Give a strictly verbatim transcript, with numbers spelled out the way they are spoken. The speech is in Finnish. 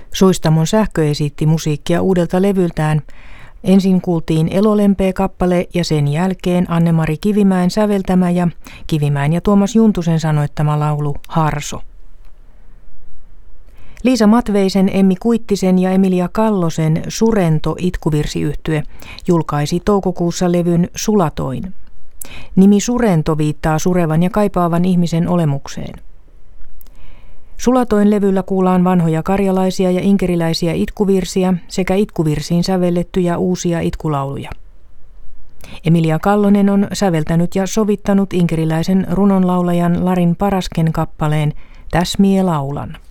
Suistamon Sähkö esitti musiikkia uudelta levyltään. Ensin kuultiin Elolempeä-kappale ja sen jälkeen Anne-Mari Kivimäen säveltämä ja Kivimäen ja Tuomas Juntusen sanoittama laulu Harso. Liisa Matveisen, Emmi Kuittisen ja Emilia Kallosen Surento itkuvirsiyhtye julkaisi toukokuussa levyn Sulatoin. Nimi Surento viittaa surevan ja kaipaavan ihmisen olemukseen. Sulatoin levyllä kuullaan vanhoja karjalaisia ja inkeriläisiä itkuvirsiä sekä itkuvirsiin sävellettyjä uusia itkulauluja. Emilia Kallonen on säveltänyt ja sovittanut inkeriläisen runonlaulajan Larin Parasken kappaleen Täs mie laulan.